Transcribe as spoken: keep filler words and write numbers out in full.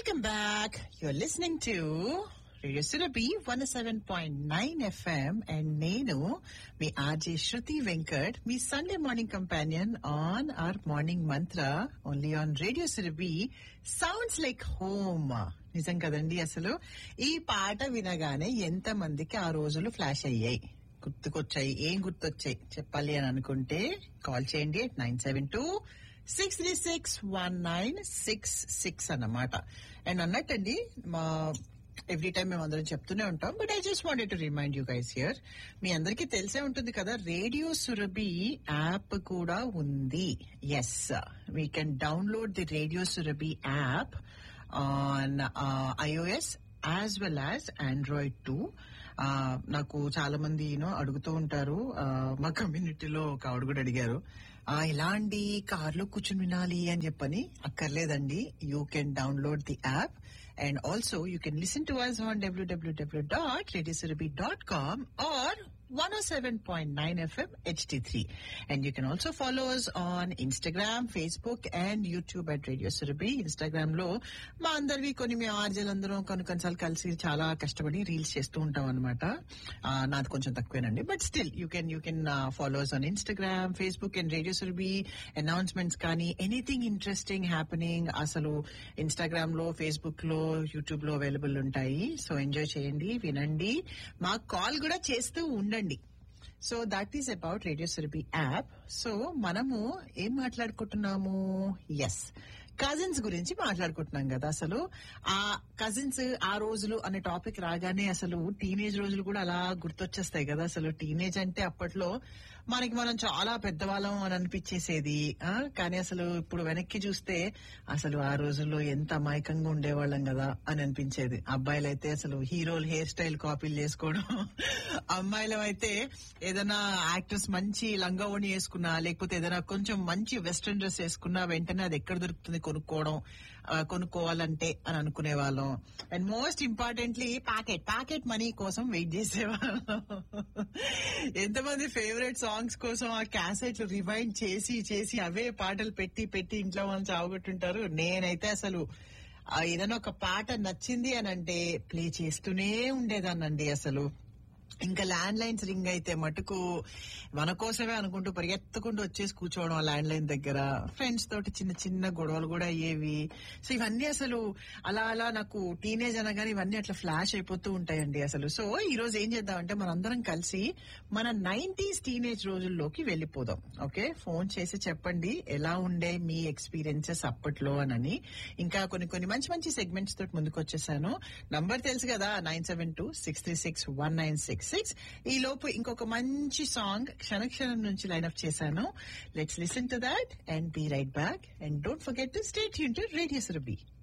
Welcome back. You're listening to Radio Surabhi one oh seven point nine F M and Nenu, me R J Shruti Venkat, me Sunday morning companion on our morning mantra, only on Radio Surabhi. Sounds like home. నిజం కదండి. అసలు ఈ పాట వినగానే ఎంత మందికి ఆ రోజులు ఫ్లాష్ అయ్యాయి, గుర్తుకొచ్చాయి, ఏం గుర్తొచ్చాయి చెప్పాలి అని అనుకుంటే కాల్ చేయండి at nine seven two six three six one nine six six అన్నమాట. అండ్ అన్నట్టండి, మా ఎవ్రీ టైం మేము అందరం చెప్తూనే ఉంటాం, but I just wanted to remind you guys here. మీ అందరికీ తెలిసే ఉంటుంది కదా, రేడియో సురభి యాప్ కూడా ఉంది. Yes, we can download the radio Surabhi app on iOS as well as Android two. నాకు చాలా మంది యూనో అడుగుతూ ఉంటారు, మా కమ్యూనిటీలో ఒక ఆవిడ కూడా అడిగారు, ఇలాంటి కార్లో కూర్చుని వినాలి అని చెప్పని. అక్కర్లేదండి, you can download the app and also you can listen to us on w w w dot radio surabhi dot com or one oh seven point nine F M H D three. And you can also follow us on Instagram, Facebook and YouTube at Radio Surabhi. Instagram లో మా అందరివి కొన్ని మీ ఆర్జలందరం కొన్ని కొన్నిసార్లు కలిసి చాలా కష్టపడి reels చేస్తూ ఉంటాం అనమాట. నాది కొంచెం తక్కువేనండి, but still you can you can follow us on Instagram, Facebook and Radio Surabhi. Announcements కానీ ఎనీథింగ్ ఇంట్రెస్టింగ్ హ్యాపెనింగ్ అసలు ఇన్స్టాగ్రామ్ లో, ఫేస్బుక్ లో, యూట్యూబ్ లో అవైలబుల్ ఉంటాయి. సో ఎంజాయ్ చేయండి, వినండి, మాకు కాల్ కూడా చేస్తూ ఉండండి. So that is about radio Surabhi app. So మనము ఏం మాట్లాడుకుంటున్నాము? ఎస్, కజిన్స్ గురించి మాట్లాడుకుంటున్నాం కదా. అసలు ఆ కజిన్స్ ఆ రోజులు అనే టాపిక్ రాగానే అసలు టీనేజ్ రోజులు కూడా అలా గుర్తొచ్చేస్తాయి కదా. అసలు టీనేజ్ అంటే అప్పట్లో మనకి మనం చాలా పెద్దవాళ్ళం అని అనిపించేసేది, కానీ అసలు ఇప్పుడు వెనక్కి చూస్తే అసలు ఆ రోజుల్లో ఎంత అమాయకంగా ఉండేవాళ్ళం కదా అని అనిపించేది. అబ్బాయిలు అయితే అసలు హీరోలు హెయిర్ స్టైల్ కాపీలు చేసుకోవడం, అమ్మాయిలు అయితే ఏదైనా యాక్టర్స్ మంచి లంగా ఓణి వేసుకున్నా, లేకపోతే ఏదైనా కొంచెం మంచి వెస్ట్రన్ డ్రెస్ వేసుకున్నా వెంటనే అది ఎక్కడ దొరుకుతుంది కొనుక్కోవడం, కొనుక్కోవాలంటే అని అనుకునే వాళ్ళం. And most importantly packet packet money కోసం వెయిట్ చేసేవాళ్ళం. ఎంతమంది ఫేవరెట్ సాంగ్స్ కోసం ఆ క్యాసెట్లు రివైండ్ చేసి చేసి అవే పాటలు పెట్టి పెట్టి ఇంట్లో వాళ్ళు చావగొట్టుంటారు. నేనైతే అసలు ఏదైనా ఒక పాట నచ్చింది అని అంటే ప్లే చేస్తూనే ఉండేదాన్నండి. అసలు ఇంకా ల్యాండ్ లైన్స్ రింగ్ అయితే మటుకు మన కోసమే అనుకుంటూ పరిగెత్తుకుంటూ వచ్చేసి కూర్చోవడం ఆ ల్యాండ్ లైన్ దగ్గర. ఫ్రెండ్స్ తోటి చిన్న చిన్న గొడవలు కూడా అయ్యేవి. సో ఇవన్నీ అసలు అలా అలా నాకు టీనేజ్ అనగానే ఇవన్నీ అట్లా ఫ్లాష్ అయిపోతూ ఉంటాయండి అసలు. సో ఈ రోజు ఏం చేద్దామంటే మనందరం కలిసి మన నైన్టీస్ టీనేజ్ రోజుల్లోకి వెళ్ళిపోదాం. ఓకే, ఫోన్ చేసి చెప్పండి ఎలా ఉండే మీ ఎక్స్పీరియన్సెస్ అప్పట్లో అని. ఇంకా కొన్ని కొన్ని మంచి మంచి సెగ్మెంట్స్ తోటి ముందుకు వచ్చేసాను. నంబర్ తెలుసు కదా, nine seven two six three six one nine six six. ఈ లోపు ఇంకొక మంచి సాంగ్ క్షణక్షణం నుంచి లైన్ అప్ చేశాను. Let's listen to that and be right back. And don't forget to stay tuned to radio Surabhi.